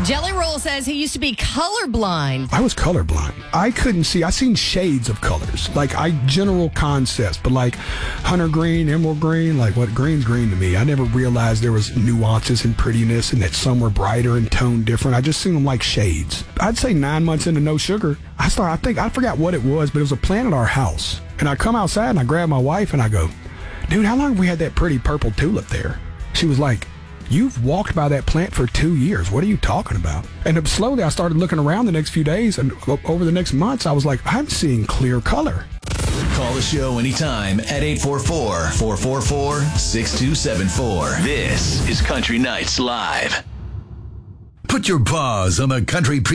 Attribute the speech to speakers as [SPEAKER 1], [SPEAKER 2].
[SPEAKER 1] Jelly Roll says he used to be colorblind.
[SPEAKER 2] I was colorblind. I couldn't see. I seen shades of colors, like general concepts, but like hunter green, emerald green, like what green's green to me. I never realized there was nuances and prettiness and that some were brighter and toned different. I just seen them like shades. I'd say 9 months into No Sugar, I forgot what it was, but it was a plant at our house. And I come outside and I grab my wife and I go, dude, how long have we had that pretty purple tulip there? She was like, you've walked by that plant for 2 years. What are you talking about? And slowly I started looking around the next few days, and over the next months, I was like, I'm seeing clear color.
[SPEAKER 3] Call the show anytime at 844-444-6274. This is Country Nights Live. Put your paws on the Country